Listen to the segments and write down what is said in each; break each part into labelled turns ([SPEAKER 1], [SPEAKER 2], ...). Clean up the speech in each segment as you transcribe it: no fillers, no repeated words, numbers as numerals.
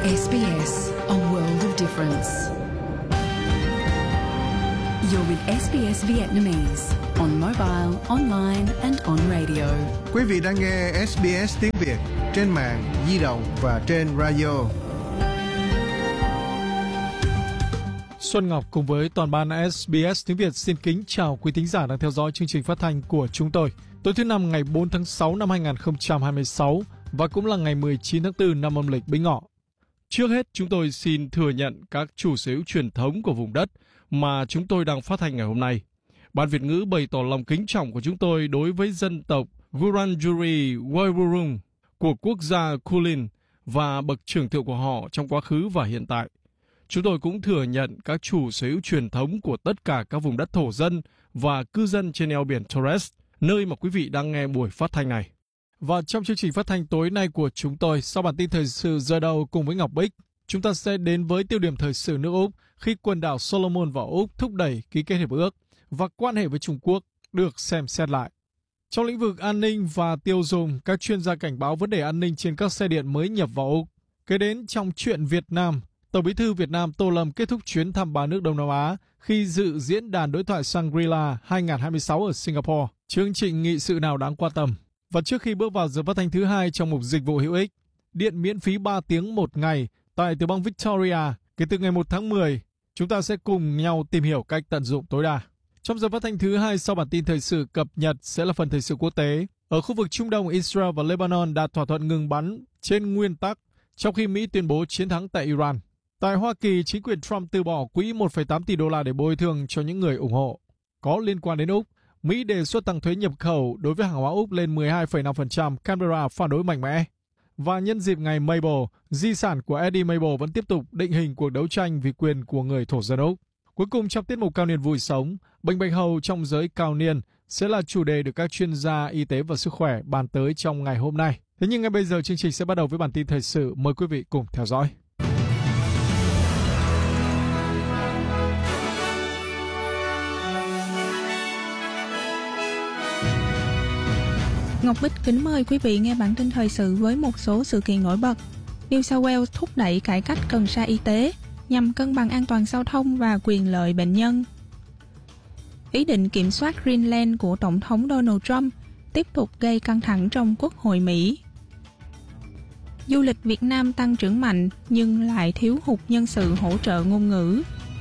[SPEAKER 1] SBS, a world of difference. You're with SBS Vietnamese on mobile, online and on radio.
[SPEAKER 2] Quý vị đang nghe SBS tiếng Việt trên mạng, di động và trên radio.
[SPEAKER 3] Xuân Ngọc cùng với toàn ban SBS tiếng Việt xin kính chào quý thính giả đang theo dõi chương trình phát thanh của chúng tôi. Tối thứ Năm ngày 4 tháng 6 năm 2026 và cũng là ngày 19 tháng 4 năm âm lịch Bính Ngọ. Trước hết, chúng tôi xin thừa nhận các chủ sở hữu truyền thống của vùng đất mà chúng tôi đang phát thanh ngày hôm nay. Ban Việt ngữ bày tỏ lòng kính trọng của chúng tôi đối với dân tộc Wurundjeri Woi-wurrung của quốc gia Kulin và bậc trưởng thượng của họ trong quá khứ và hiện tại. Chúng tôi cũng thừa nhận các chủ sở hữu truyền thống của tất cả các vùng đất thổ dân và cư dân trên eo biển Torres, nơi mà quý vị đang nghe buổi phát thanh này. Và trong chương trình phát thanh tối nay của chúng tôi, sau bản tin thời sự giờ đầu cùng với Ngọc Bích, chúng ta sẽ đến với tiêu điểm thời sự nước Úc khi quần đảo Solomon và Úc thúc đẩy ký kết hiệp ước và quan hệ với Trung Quốc được xem xét lại. Trong lĩnh vực an ninh và tiêu dùng, các chuyên gia cảnh báo vấn đề an ninh trên các xe điện mới nhập vào Úc. Kế đến trong chuyện Việt Nam, Tổng Bí thư Việt Nam Tô Lâm kết thúc chuyến thăm 3 nước Đông Nam Á khi dự diễn đàn đối thoại Shangri-La 2026 ở Singapore. Chương trình nghị sự nào đáng quan tâm? Và trước khi bước vào giờ phát thanh thứ hai trong mục dịch vụ hữu ích, điện miễn phí 3 tiếng một ngày tại tiểu bang Victoria kể từ ngày 1 tháng 10, chúng ta sẽ cùng nhau tìm hiểu cách tận dụng tối đa. Trong giờ phát thanh thứ hai sau bản tin thời sự cập nhật sẽ là phần thời sự quốc tế. Ở khu vực Trung Đông, Israel và Lebanon đạt thỏa thuận ngừng bắn trên nguyên tắc, trong khi Mỹ tuyên bố chiến thắng tại Iran. Tại Hoa Kỳ, chính quyền Trump từ bỏ quỹ 1,8 tỷ đô la để bồi thường cho những người ủng hộ. Có liên quan đến Úc, Mỹ đề xuất tăng thuế nhập khẩu đối với hàng hóa Úc lên 12,5%, Canberra phản đối mạnh mẽ. Và nhân dịp ngày Mabel, di sản của Eddie Mabel vẫn tiếp tục định hình cuộc đấu tranh vì quyền của người thổ dân Úc. Cuối cùng trong tiết mục Cao niên vui sống, bệnh bạch hầu trong giới cao niên sẽ là chủ đề được các chuyên gia y tế và sức khỏe bàn tới trong ngày hôm nay. Thế nhưng ngay bây giờ chương trình sẽ bắt đầu với bản tin thời sự. Mời quý vị cùng theo dõi.
[SPEAKER 4] Ngọc Bích kính mời quý vị nghe bản tin thời sự với một số sự kiện nổi bật. New South Wales thúc đẩy cải cách cần sa y tế nhằm cân bằng an toàn giao thông và quyền lợi bệnh nhân. Ý định kiểm soát Greenland của Tổng thống Donald Trump tiếp tục gây căng thẳng trong Quốc hội Mỹ. Du lịch Việt Nam tăng trưởng mạnh nhưng lại thiếu hụt nhân sự hỗ trợ ngôn ngữ.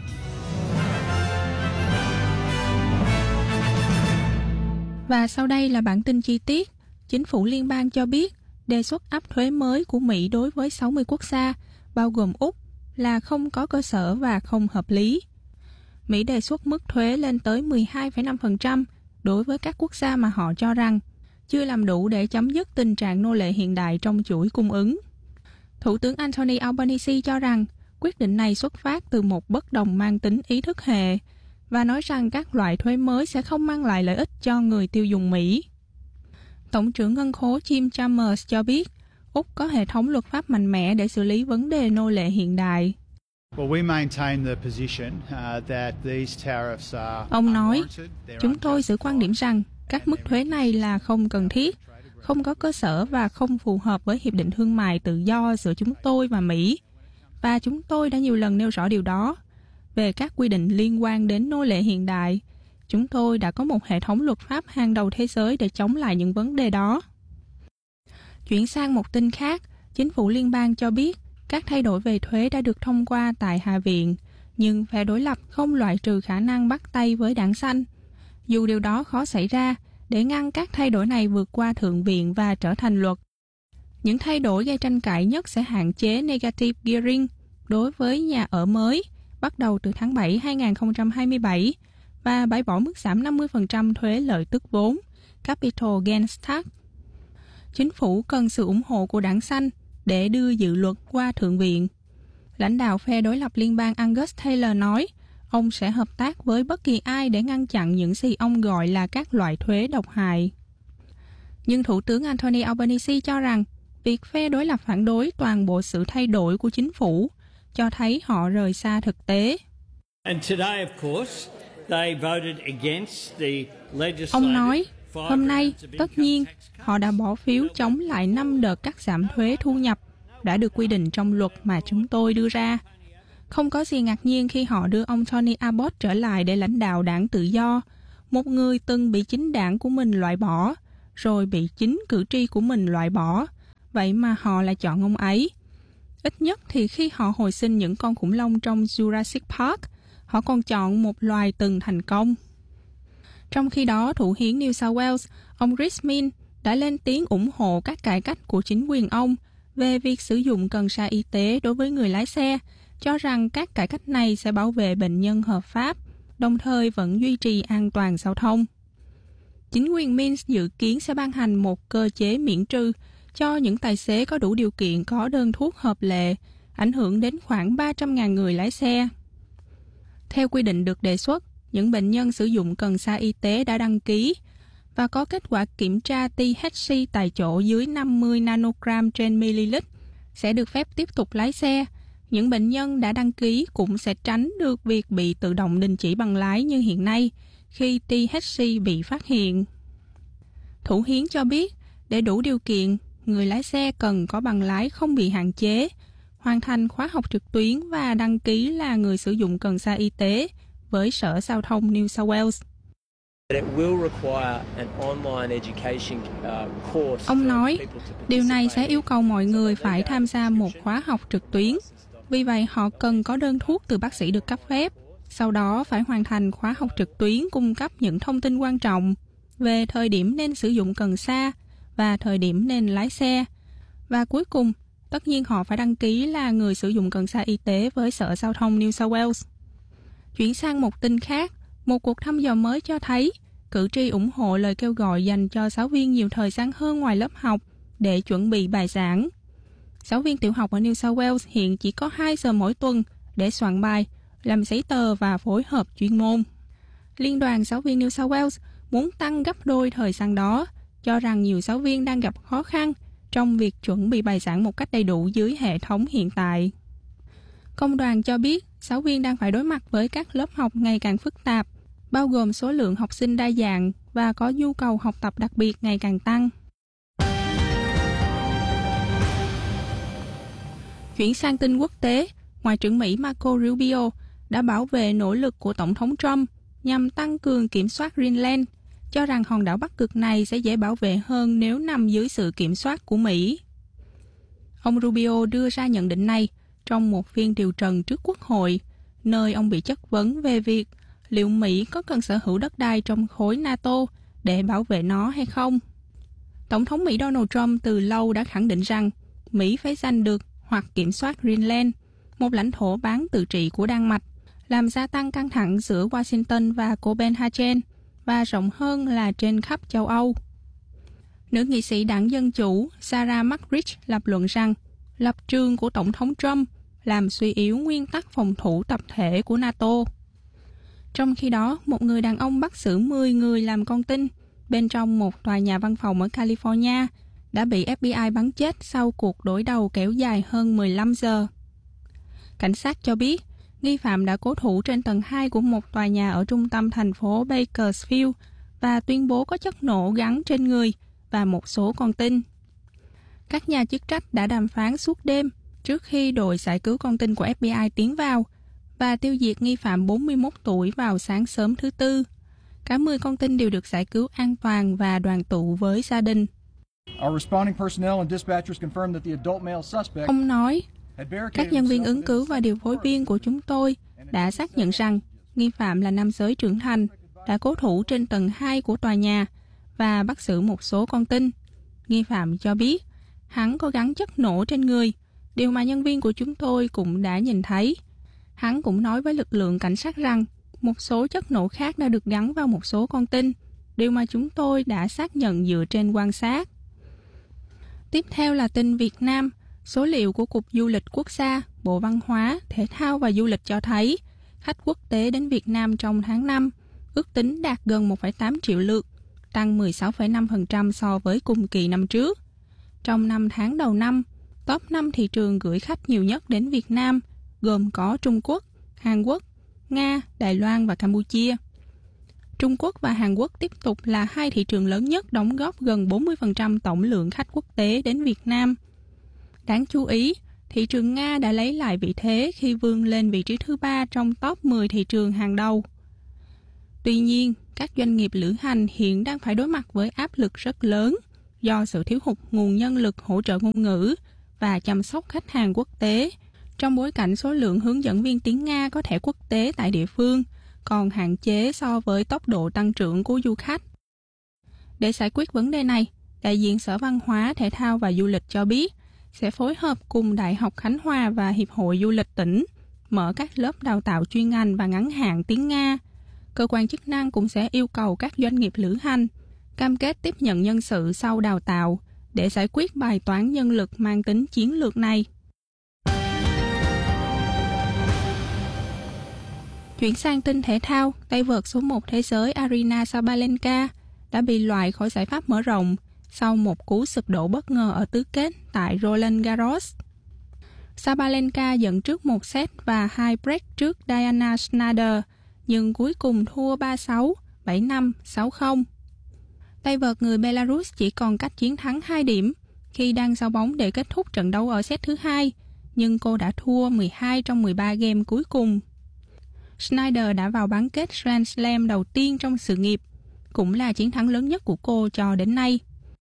[SPEAKER 4] Và sau đây là bản tin chi tiết. Chính phủ liên bang cho biết đề xuất áp thuế mới của Mỹ đối với 60 quốc gia, bao gồm Úc, là không có cơ sở và không hợp lý. Mỹ đề xuất mức thuế lên tới 12,5% đối với các quốc gia mà họ cho rằng chưa làm đủ để chấm dứt tình trạng nô lệ hiện đại trong chuỗi cung ứng. Thủ tướng Anthony Albanese cho rằng quyết định này xuất phát từ một bất đồng mang tính ý thức hệ và nói rằng các loại thuế mới sẽ không mang lại lợi ích cho người tiêu dùng Mỹ. Tổng trưởng Ngân khố Jim Chalmers cho biết Úc có hệ thống luật pháp mạnh mẽ để xử lý vấn đề nô lệ hiện đại. Ông nói, chúng tôi giữ quan điểm rằng các mức thuế này là không cần thiết, không có cơ sở và không phù hợp với Hiệp định Thương mại Tự do giữa chúng tôi và Mỹ. Và chúng tôi đã nhiều lần nêu rõ điều đó. Về các quy định liên quan đến nô lệ hiện đại, chúng tôi đã có một hệ thống luật pháp hàng đầu thế giới để chống lại những vấn đề đó. Chuyển sang một tin khác, chính phủ liên bang cho biết các thay đổi về thuế đã được thông qua tại Hạ viện, nhưng phe đối lập không loại trừ khả năng bắt tay với đảng xanh. Dù điều đó khó xảy ra, để ngăn các thay đổi này vượt qua Thượng viện và trở thành luật. Những thay đổi gây tranh cãi nhất sẽ hạn chế negative gearing đối với nhà ở mới, bắt đầu từ tháng 7 2027 và bãi bỏ mức giảm 50% thuế lợi tức vốn, Capital Gains Tax. Chính phủ cần sự ủng hộ của đảng xanh để đưa dự luật qua Thượng viện. Lãnh đạo phe đối lập liên bang Angus Taylor nói ông sẽ hợp tác với bất kỳ ai để ngăn chặn những gì ông gọi là các loại thuế độc hại. Nhưng Thủ tướng Anthony Albanese cho rằng việc phe đối lập phản đối toàn bộ sự thay đổi của chính phủ cho thấy họ rời xa thực tế. Ông nói, hôm nay, tất nhiên, họ đã bỏ phiếu chống lại 5 đợt cắt giảm thuế thu nhập đã được quy định trong luật mà chúng tôi đưa ra. Không có gì ngạc nhiên khi họ đưa ông Tony Abbott trở lại để lãnh đạo đảng Tự do, một người từng bị chính đảng của mình loại bỏ, rồi bị chính cử tri của mình loại bỏ. Vậy mà họ lại chọn ông ấy. Ít nhất thì khi họ hồi sinh những con khủng long trong Jurassic Park, họ còn chọn một loài từng thành công. Trong khi đó, thủ hiến New South Wales, ông Chris Minns đã lên tiếng ủng hộ các cải cách của chính quyền ông về việc sử dụng cần sa y tế đối với người lái xe, cho rằng các cải cách này sẽ bảo vệ bệnh nhân hợp pháp, đồng thời vẫn duy trì an toàn giao thông. Chính quyền Minns dự kiến sẽ ban hành một cơ chế miễn trừ cho những tài xế có đủ điều kiện có đơn thuốc hợp lệ, ảnh hưởng đến khoảng 300.000 người lái xe. Theo quy định được đề xuất, những bệnh nhân sử dụng cần sa y tế đã đăng ký và có kết quả kiểm tra THC tại chỗ dưới 50 nanogram trên ml sẽ được phép tiếp tục lái xe. Những bệnh nhân đã đăng ký cũng sẽ tránh được việc bị tự động đình chỉ bằng lái như hiện nay khi THC bị phát hiện. Thủ hiến cho biết, để đủ điều kiện, người lái xe cần có bằng lái không bị hạn chế, hoàn thành khóa học trực tuyến và đăng ký là người sử dụng cần sa y tế với Sở Giao thông New South Wales. Ông nói, điều này sẽ yêu cầu mọi người phải tham gia một khóa học trực tuyến. Vì vậy, họ cần có đơn thuốc từ bác sĩ được cấp phép. Sau đó phải hoàn thành khóa học trực tuyến cung cấp những thông tin quan trọng về thời điểm nên sử dụng cần sa và thời điểm nên lái xe. Và cuối cùng, tất nhiên họ phải đăng ký là người sử dụng cần sa y tế với Sở Giao thông New South Wales. Chuyển sang một tin khác, một cuộc thăm dò mới cho thấy cử tri ủng hộ lời kêu gọi dành cho giáo viên nhiều thời gian hơn ngoài lớp học để chuẩn bị bài giảng. Giáo viên tiểu học ở New South Wales hiện chỉ có 2 giờ mỗi tuần để soạn bài, làm giấy tờ và phối hợp chuyên môn. Liên đoàn giáo viên New South Wales muốn tăng gấp đôi thời gian đó, cho rằng nhiều giáo viên đang gặp khó khăn trong việc chuẩn bị bài giảng một cách đầy đủ dưới hệ thống hiện tại. Công đoàn cho biết giáo viên đang phải đối mặt với các lớp học ngày càng phức tạp, bao gồm số lượng học sinh đa dạng và có nhu cầu học tập đặc biệt ngày càng tăng. Chuyển sang tin quốc tế, Ngoại trưởng Mỹ Marco Rubio đã bảo vệ nỗ lực của Tổng thống Trump nhằm tăng cường kiểm soát Greenland, cho rằng hòn đảo Bắc Cực này sẽ dễ bảo vệ hơn nếu nằm dưới sự kiểm soát của Mỹ. Ông Rubio đưa ra nhận định này trong một phiên điều trần trước Quốc hội, nơi ông bị chất vấn về việc liệu Mỹ có cần sở hữu đất đai trong khối NATO để bảo vệ nó hay không. Tổng thống Mỹ Donald Trump từ lâu đã khẳng định rằng Mỹ phải giành được hoặc kiểm soát Greenland, một lãnh thổ bán tự trị của Đan Mạch, làm gia tăng căng thẳng giữa Washington và Copenhagen và rộng hơn là trên khắp châu Âu. Nữ nghị sĩ đảng Dân Chủ Sarah McRitch lập luận rằng lập trường của Tổng thống Trump làm suy yếu nguyên tắc phòng thủ tập thể của NATO. Trong khi đó, một người đàn ông bắt xử 10 người làm con tin bên trong một tòa nhà văn phòng ở California đã bị FBI bắn chết sau cuộc đối đầu kéo dài hơn 15 giờ. Cảnh sát cho biết, nghi phạm đã cố thủ trên tầng 2 của một tòa nhà ở trung tâm thành phố Bakersfield và tuyên bố có chất nổ gắn trên người và một số con tin. Các nhà chức trách đã đàm phán suốt đêm trước khi đội giải cứu con tin của FBI tiến vào và tiêu diệt nghi phạm 41 tuổi vào sáng sớm thứ Tư. Cả 10 con tin đều được giải cứu an toàn và đoàn tụ với gia đình. Ông nói, các nhân viên ứng cứu và điều phối viên của chúng tôi đã xác nhận rằng nghi phạm là nam giới trưởng thành, đã cố thủ trên tầng 2 của tòa nhà và bắt giữ một số con tin. Nghi phạm cho biết hắn có gắn chất nổ trên người, điều mà nhân viên của chúng tôi cũng đã nhìn thấy. Hắn cũng nói với lực lượng cảnh sát rằng một số chất nổ khác đã được gắn vào một số con tin, điều mà chúng tôi đã xác nhận dựa trên quan sát. Tiếp theo là tin Việt Nam. Số liệu của Cục Du lịch Quốc gia, Bộ Văn hóa, Thể thao và Du lịch cho thấy khách quốc tế đến Việt Nam trong tháng 5 ước tính đạt gần 1,8 triệu lượt, tăng 16,5% so với cùng kỳ năm trước. Trong 5 tháng đầu năm, top 5 thị trường gửi khách nhiều nhất đến Việt Nam gồm có Trung Quốc, Hàn Quốc, Nga, Đài Loan và Campuchia. Trung Quốc và Hàn Quốc tiếp tục là hai thị trường lớn nhất đóng góp gần 40% tổng lượng khách quốc tế đến Việt Nam. Đáng chú ý, thị trường Nga đã lấy lại vị thế khi vươn lên vị trí thứ 3 trong top 10 thị trường hàng đầu. Tuy nhiên, các doanh nghiệp lữ hành hiện đang phải đối mặt với áp lực rất lớn do sự thiếu hụt nguồn nhân lực hỗ trợ ngôn ngữ và chăm sóc khách hàng quốc tế, trong bối cảnh số lượng hướng dẫn viên tiếng Nga có thẻ quốc tế tại địa phương còn hạn chế so với tốc độ tăng trưởng của du khách. Để giải quyết vấn đề này, đại diện Sở Văn hóa, Thể thao và Du lịch cho biết sẽ phối hợp cùng Đại học Khánh Hòa và Hiệp hội Du lịch tỉnh mở các lớp đào tạo chuyên ngành và ngắn hạn tiếng Nga. Cơ quan chức năng cũng sẽ yêu cầu các doanh nghiệp lữ hành cam kết tiếp nhận nhân sự sau đào tạo để giải quyết bài toán nhân lực mang tính chiến lược này. Chuyển sang tin thể thao, tay vợt số 1 thế giới Aryna Sabalenka đã bị loại khỏi giải pháp mở rộng sau một cú sụp đổ bất ngờ ở tứ kết tại Roland Garros. Sabalenka dẫn trước 1 set và 2 break trước Diana Schneider, nhưng cuối cùng thua 3-6, 7-5, 6-0. Tay vợt người Belarus chỉ còn cách chiến thắng 2 điểm khi đang giao bóng để kết thúc trận đấu ở set thứ 2, nhưng cô đã thua 12 trong 13 game cuối cùng. Schneider đã vào bán kết Grand Slam đầu tiên trong sự nghiệp, cũng là chiến thắng lớn nhất của cô cho đến nay.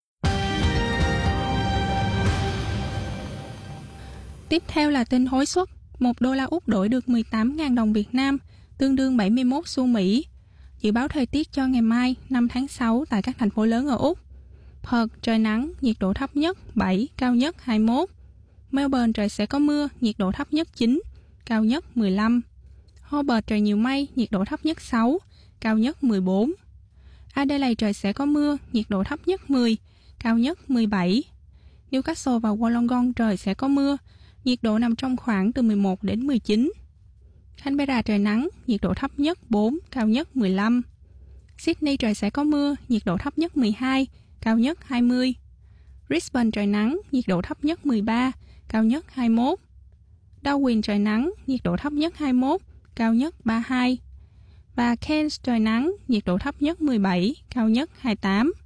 [SPEAKER 4] Tiếp theo là tin hối suất. $1 Úc đổi được 18.000 đồng Việt Nam, tương đương 71 xu Mỹ. Dự báo thời tiết cho ngày mai 5 tháng 6 tại các thành phố lớn ở Úc. Perth trời nắng, nhiệt độ thấp nhất 7, cao nhất 21. Melbourne trời sẽ có mưa, nhiệt độ thấp nhất 9, cao nhất 15. Hobart trời nhiều mây, nhiệt độ thấp nhất 6, cao nhất 14. Adelaide trời sẽ có mưa, nhiệt độ thấp nhất 10, cao nhất 17. Newcastle và Wollongong trời sẽ có mưa, nhiệt độ nằm trong khoảng từ 11 đến 19. Canberra trời nắng, nhiệt độ thấp nhất 4, cao nhất 15. Sydney trời sẽ có mưa, nhiệt độ thấp nhất 12, cao nhất 20. Brisbane trời nắng, nhiệt độ thấp nhất 13, cao nhất 21. Darwin trời nắng, nhiệt độ thấp nhất 21, cao nhất 32. Và Cairns trời nắng, nhiệt độ thấp nhất 17, cao nhất 28.